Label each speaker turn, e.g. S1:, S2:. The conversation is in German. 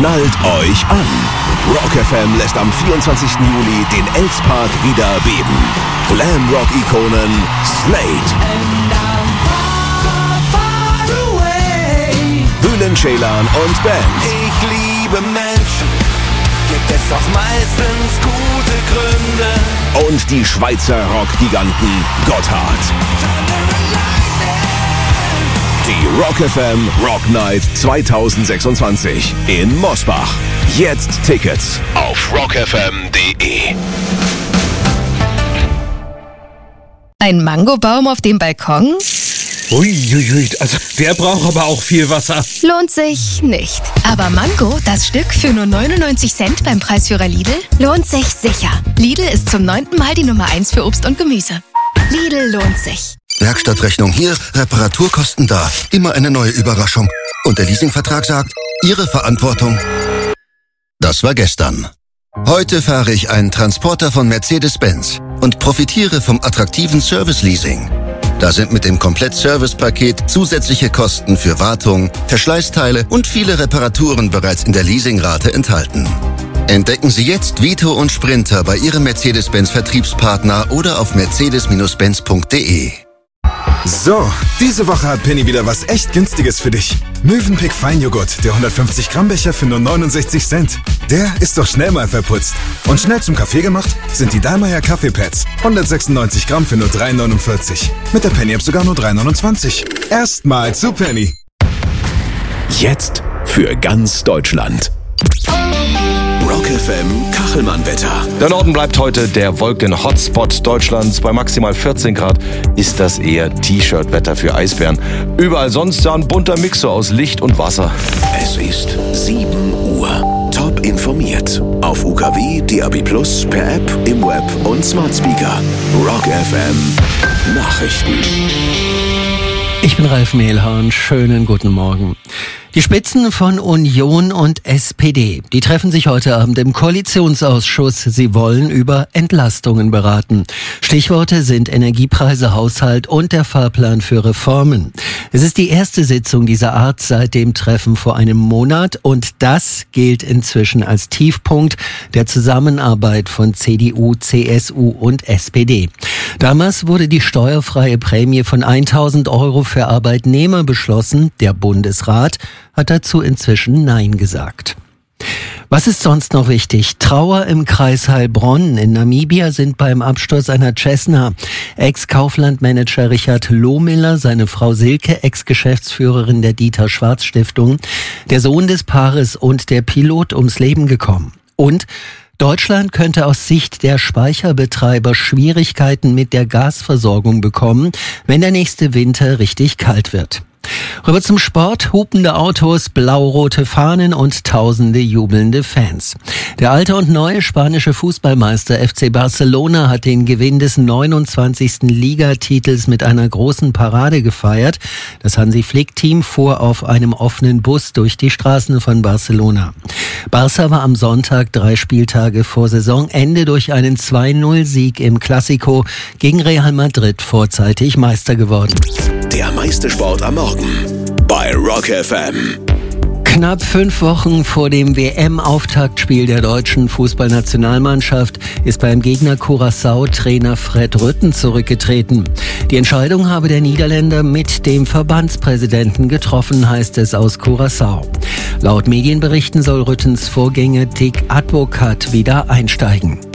S1: Schnallt euch an. Rock FM lässt am 24. Juli den Elspark wieder beben. Glam-Rock-Ikonen Slade, Bülent Ceylan und Band.
S2: Ich liebe Menschen, gibt es doch meistens gute Gründe.
S1: Und die Schweizer Rock-Giganten Gotthard. Die Rock FM Rock Night 2026 in Mosbach. Jetzt Tickets auf rockfm.de.
S3: Ein Mangobaum auf dem Balkon?
S4: Uiuiui, also der braucht aber auch viel Wasser.
S3: Lohnt sich nicht. Aber Mango, das Stück für nur 99 Cent beim Preisführer Lidl, lohnt sich sicher. Lidl ist zum 9. Mal die Nummer 1 für Obst und Gemüse. Lidl lohnt sich.
S5: Werkstattrechnung hier, Reparaturkosten da. Immer eine neue Überraschung. Und der Leasingvertrag sagt, Ihre Verantwortung. Das war gestern. Heute fahre ich einen Transporter von Mercedes-Benz und profitiere vom attraktiven Service-Leasing. Da sind mit dem Komplett-Service-Paket zusätzliche Kosten für Wartung, Verschleißteile und viele Reparaturen bereits in der Leasingrate enthalten. Entdecken Sie jetzt Vito und Sprinter bei Ihrem Mercedes-Benz-Vertriebspartner oder auf mercedes-benz.de.
S6: So, diese Woche hat Penny wieder was echt Günstiges für dich. Mövenpick Feinjoghurt, der 150 Gramm Becher für nur 69 Cent. Der ist doch schnell mal verputzt. Und schnell zum Kaffee gemacht sind die Dallmayr Kaffeepads. 196 Gramm für nur 3,49. Mit der Penny-App sogar nur 3,29. Erstmal zu Penny.
S1: Jetzt für ganz Deutschland. Rock FM Kachelmann-Wetter.
S7: Der Norden bleibt heute der Wolken-Hotspot Deutschlands. Bei maximal 14 Grad ist das eher T-Shirt-Wetter für Eisbären. Überall sonst ja ein bunter Mixer aus Licht und Wasser.
S1: Es ist 7 Uhr. Top informiert. Auf UKW, DAB+, per App, im Web und Smart Speaker. Rock FM Nachrichten.
S8: Ich bin Ralf Mehlhorn. Schönen guten Morgen. Die Spitzen von Union und SPD, die treffen sich heute Abend im Koalitionsausschuss. Sie wollen über Entlastungen beraten. Stichworte sind Energiepreise, Haushalt und der Fahrplan für Reformen. Es ist die erste Sitzung dieser Art seit dem Treffen vor einem Monat und das gilt inzwischen als Tiefpunkt der Zusammenarbeit von CDU, CSU und SPD. Damals wurde die steuerfreie Prämie von 1.000 € für Arbeitnehmer beschlossen. Der Bundesrat hat dazu inzwischen Nein gesagt. Was ist sonst noch wichtig? Trauer im Kreis Heilbronn in Namibia sind beim Absturz einer Cessna. Ex-Kaufland-Manager Richard Lohmiller, seine Frau Silke, Ex-Geschäftsführerin der Dieter-Schwarz-Stiftung, der Sohn des Paares und der Pilot ums Leben gekommen. Und Deutschland könnte aus Sicht der Speicherbetreiber Schwierigkeiten mit der Gasversorgung bekommen, wenn der nächste Winter richtig kalt wird. Rüber zum Sport, hupende Autos, blau-rote Fahnen und tausende jubelnde Fans. Der alte und neue spanische Fußballmeister FC Barcelona hat den Gewinn des 29. Ligatitels mit einer großen Parade gefeiert. Das Hansi-Flick-Team fuhr auf einem offenen Bus durch die Straßen von Barcelona. Barca war am Sonntag 3 Spieltage vor Saisonende durch einen 2-0-Sieg im Clasico gegen Real Madrid vorzeitig Meister geworden.
S1: Der meiste Sport am Morgen bei Rock FM.
S8: Knapp 5 Wochen vor dem WM-Auftaktspiel der deutschen Fußballnationalmannschaft ist beim Gegner Curaçao Trainer Fred Rutten zurückgetreten. Die Entscheidung habe der Niederländer mit dem Verbandspräsidenten getroffen, heißt es aus Curaçao. Laut Medienberichten soll Ruttens Vorgänger Dick Advocat wieder einsteigen.